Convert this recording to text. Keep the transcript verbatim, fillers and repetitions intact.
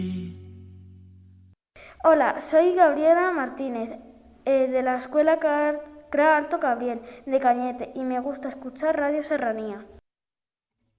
Hola, soy Gabriela Martínez, eh, de la Escuela Car- Cra Alto Gabriel, de Cañete, y me gusta escuchar Radio Serranía.